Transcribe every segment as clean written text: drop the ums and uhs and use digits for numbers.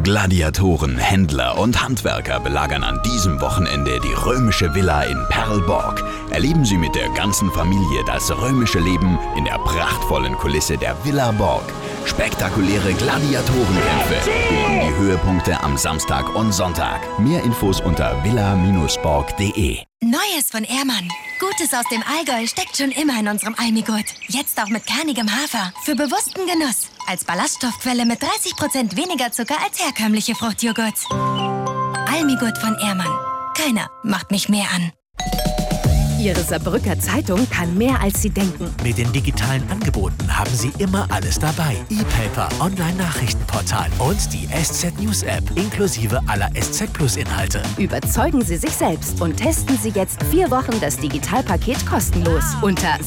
Gladiatoren, Händler und Handwerker belagern an diesem Wochenende die römische Villa in Perlborg. Erleben Sie mit der ganzen Familie das römische Leben in der prachtvollen Kulisse der Villa Borg. Spektakuläre Gladiatorenkämpfe bilden die Höhepunkte am Samstag und Sonntag. Mehr Infos unter villa-borg.de. Neues von Ehrmann. Gutes aus dem Allgäu steckt schon immer in unserem Almigurt. Jetzt auch mit kernigem Hafer. Für bewussten Genuss. Als Ballaststoffquelle mit 30% weniger Zucker als herkömmliche Fruchtjoghurts. Almigurt von Ehrmann. Keiner macht mich mehr an. Ihre Saarbrücker Zeitung kann mehr, als Sie denken. Mit den digitalen Angeboten haben Sie immer alles dabei. E-Paper, Online-Nachrichtenportal und die SZ News App inklusive aller SZ Plus Inhalte. Überzeugen Sie sich selbst und testen Sie jetzt 4 Wochen das Digitalpaket kostenlos unter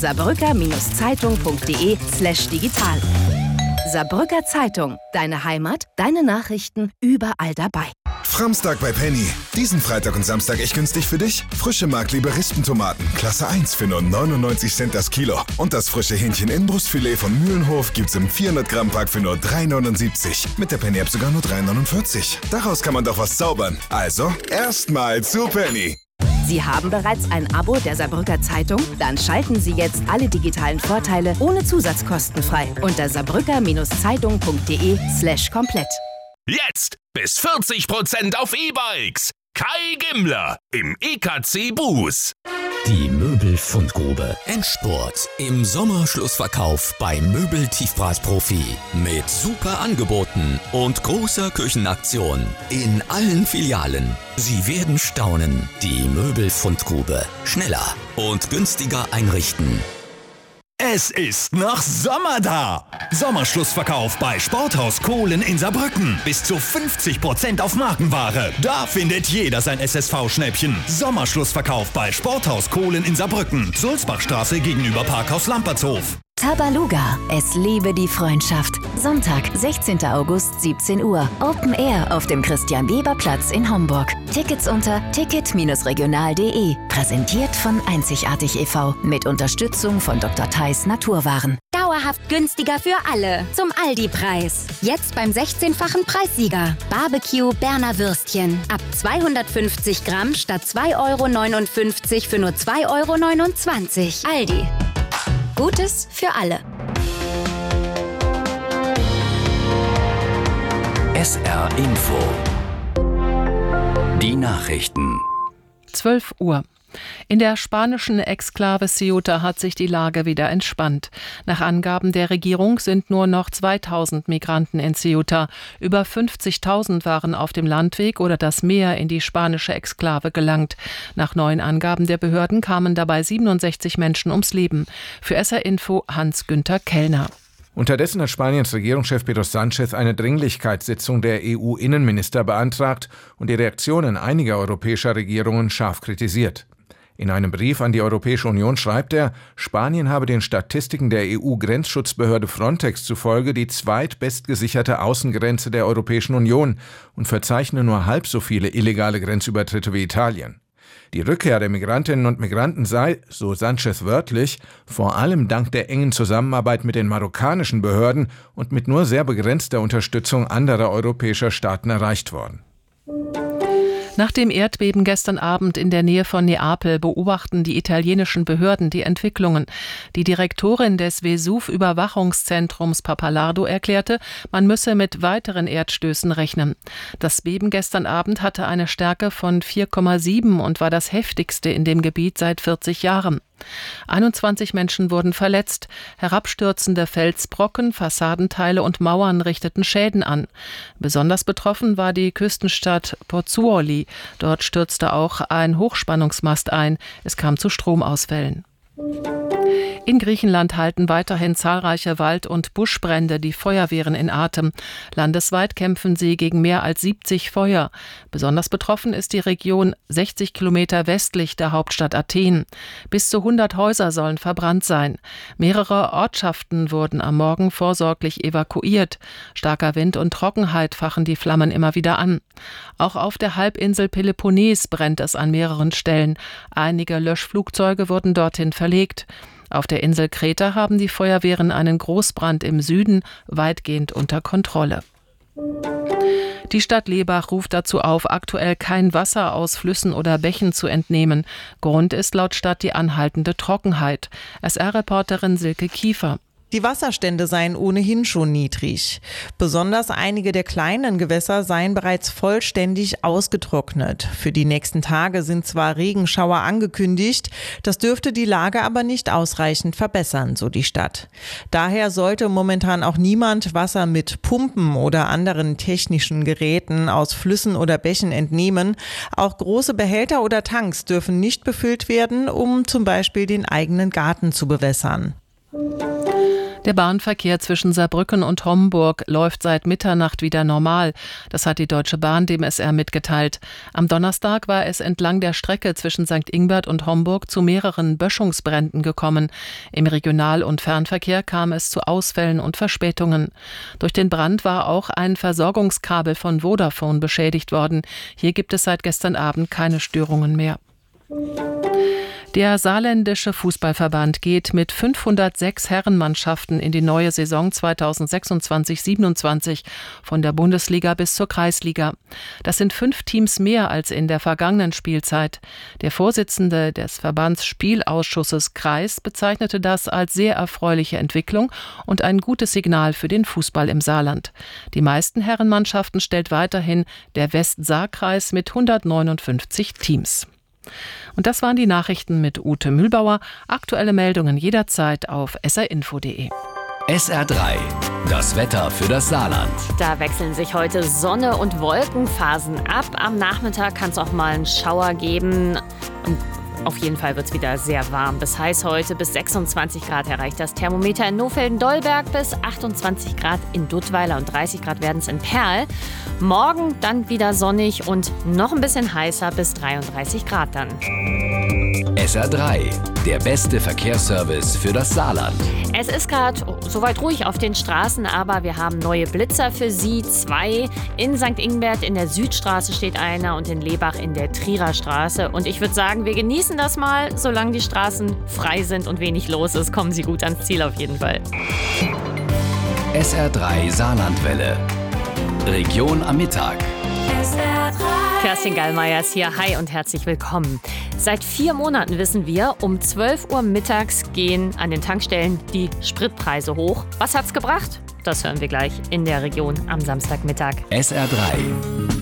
saarbrücker-zeitung.de/digital. Saarbrücker Zeitung. Deine Heimat, deine Nachrichten, überall dabei. Framstag bei Penny. Diesen Freitag und Samstag echt günstig für dich. Frische Markliebe Rispentomaten, Klasse 1 für nur 99 Cent das Kilo. Und das frische Hähnchen-Innenbrustfilet von Mühlenhof gibt's im 400 Gramm Pack für nur 3,79. Mit der Penny-App sogar nur 3,49. Daraus kann man doch was zaubern. Also, erstmal zu Penny. Sie haben bereits ein Abo der Saarbrücker Zeitung? Dann schalten Sie jetzt alle digitalen Vorteile ohne Zusatzkosten frei unter saarbrücker-zeitung.de/komplett. Jetzt bis 40% auf E-Bikes. Kai Gimmler im EKC Buß. Die Möbelfundgrube. Endspurt im Sommerschlussverkauf bei Möbel-Tiefbratprofi. Mit super Angeboten und großer Küchenaktion in allen Filialen. Sie werden staunen. Die Möbelfundgrube. Schneller und günstiger einrichten. Es ist noch Sommer da! Sommerschlussverkauf bei Sporthaus Kohlen in Saarbrücken. Bis zu 50% auf Markenware. Da findet jeder sein SSV-Schnäppchen. Sommerschlussverkauf bei Sporthaus Kohlen in Saarbrücken. Sulzbachstraße gegenüber Parkhaus Lampertshof. Tabaluga, es liebe die Freundschaft. Sonntag, 16. August, 17 Uhr. Open Air auf dem Christian-Weber-Platz in Homburg. Tickets unter ticket-regional.de. Präsentiert von Einzigartig e.V. Mit Unterstützung von Dr. Theis Naturwaren. Dauerhaft günstiger für alle. Zum Aldi-Preis. Jetzt beim 16-fachen Preissieger. Barbecue Berner Würstchen. Ab 250 Gramm statt 2,59 € für nur 2,29 €. Aldi. Gutes für alle. SR Info. Die Nachrichten. 12 Uhr. In der spanischen Exklave Ceuta hat sich die Lage wieder entspannt. Nach Angaben der Regierung sind nur noch 2000 Migranten in Ceuta. Über 50.000 waren auf dem Landweg oder das Meer in die spanische Exklave gelangt. Nach neuen Angaben der Behörden kamen dabei 67 Menschen ums Leben. Für SR Info Hans-Günther Kellner. Unterdessen hat Spaniens Regierungschef Pedro Sánchez eine Dringlichkeitssitzung der EU-Innenminister beantragt und die Reaktionen einiger europäischer Regierungen scharf kritisiert. In einem Brief an die Europäische Union schreibt er, Spanien habe den Statistiken der EU-Grenzschutzbehörde Frontex zufolge die zweitbestgesicherte Außengrenze der Europäischen Union und verzeichne nur halb so viele illegale Grenzübertritte wie Italien. Die Rückkehr der Migrantinnen und Migranten sei, so Sánchez wörtlich, vor allem dank der engen Zusammenarbeit mit den marokkanischen Behörden und mit nur sehr begrenzter Unterstützung anderer europäischer Staaten erreicht worden. Nach dem Erdbeben gestern Abend in der Nähe von Neapel beobachten die italienischen Behörden die Entwicklungen. Die Direktorin des Vesuv-Überwachungszentrums Pappalardo erklärte, man müsse mit weiteren Erdstößen rechnen. Das Beben gestern Abend hatte eine Stärke von 4,7 und war das heftigste in dem Gebiet seit 40 Jahren. 21 Menschen wurden verletzt. Herabstürzende Felsbrocken, Fassadenteile und Mauern richteten Schäden an. Besonders betroffen war die Küstenstadt Pozzuoli. Dort stürzte auch ein Hochspannungsmast ein. Es kam zu Stromausfällen. In Griechenland halten weiterhin zahlreiche Wald- und Buschbrände die Feuerwehren in Atem. Landesweit kämpfen sie gegen mehr als 70 Feuer. Besonders betroffen ist die Region 60 Kilometer westlich der Hauptstadt Athen. Bis zu 100 Häuser sollen verbrannt sein. Mehrere Ortschaften wurden am Morgen vorsorglich evakuiert. Starker Wind und Trockenheit fachen die Flammen immer wieder an. Auch auf der Halbinsel Peloponnes brennt es an mehreren Stellen. Einige Löschflugzeuge wurden dorthin verlegt. Auf der Insel Kreta haben die Feuerwehren einen Großbrand im Süden weitgehend unter Kontrolle. Die Stadt Lebach ruft dazu auf, aktuell kein Wasser aus Flüssen oder Bächen zu entnehmen. Grund ist laut Stadt die anhaltende Trockenheit. SR-Reporterin Silke Kiefer. Die Wasserstände seien ohnehin schon niedrig. Besonders einige der kleinen Gewässer seien bereits vollständig ausgetrocknet. Für die nächsten Tage sind zwar Regenschauer angekündigt, das dürfte die Lage aber nicht ausreichend verbessern, so die Stadt. Daher sollte momentan auch niemand Wasser mit Pumpen oder anderen technischen Geräten aus Flüssen oder Bächen entnehmen. Auch große Behälter oder Tanks dürfen nicht befüllt werden, um zum Beispiel den eigenen Garten zu bewässern. Der Bahnverkehr zwischen Saarbrücken und Homburg läuft seit Mitternacht wieder normal. Das hat die Deutsche Bahn dem SR mitgeteilt. Am Donnerstag war es entlang der Strecke zwischen St. Ingbert und Homburg zu mehreren Böschungsbränden gekommen. Im Regional- und Fernverkehr kam es zu Ausfällen und Verspätungen. Durch den Brand war auch ein Versorgungskabel von Vodafone beschädigt worden. Hier gibt es seit gestern Abend keine Störungen mehr. Der saarländische Fußballverband geht mit 506 Herrenmannschaften in die neue Saison 2026/27 von der Bundesliga bis zur Kreisliga. Das sind 5 Teams mehr als in der vergangenen Spielzeit. Der Vorsitzende des Verbandsspielausschusses Kreis bezeichnete das als sehr erfreuliche Entwicklung und ein gutes Signal für den Fußball im Saarland. Die meisten Herrenmannschaften stellt weiterhin der Westsaar-Kreis mit 159 Teams. Und das waren die Nachrichten mit Ute Mühlbauer. Aktuelle Meldungen jederzeit auf srinfo.de. SR3, das Wetter für das Saarland. Da wechseln sich heute Sonne- und Wolkenphasen ab. Am Nachmittag kann es auch mal einen Schauer geben. Und auf jeden Fall wird es wieder sehr warm. Bis heiß heute, bis 26 Grad erreicht das Thermometer in Nohfelden-Dolberg, bis 28 Grad in Duttweiler und 30 Grad werden es in Perl. Morgen dann wieder sonnig und noch ein bisschen heißer, bis 33 Grad dann. SR3, der beste Verkehrsservice für das Saarland. Es ist gerade soweit ruhig auf den Straßen, aber wir haben neue Blitzer für Sie. 2 in St. Ingbert in der Südstraße steht einer und in Lebach in der Trierer Straße. Und ich würde sagen, wir genießen das mal, solange die Straßen frei sind und wenig los ist. Kommen Sie gut ans Ziel auf jeden Fall. SR3 Saarlandwelle. Region am Mittag. Kerstin Gallmeier ist hier. Hi und herzlich willkommen. Seit 4 Monaten wissen wir, um 12 Uhr mittags gehen an den Tankstellen die Spritpreise hoch. Was hat's gebracht? Das hören wir gleich in der Region am Samstagmittag. SR3